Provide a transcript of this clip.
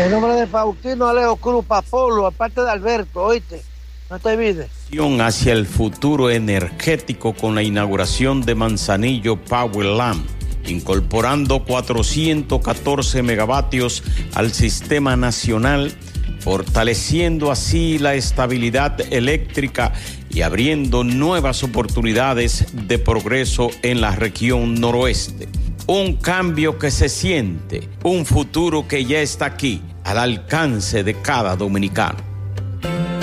El nombre de Faustino Alejo Cruz Papolo, aparte de Alberto, oíste, no te olvides. Hacia el futuro energético con la inauguración de Manzanillo Power Lamp, incorporando 414 megavatios al sistema nacional, fortaleciendo así la estabilidad eléctrica y abriendo nuevas oportunidades de progreso en la región noroeste. Un cambio que se siente, un futuro que ya está aquí, al alcance de cada dominicano.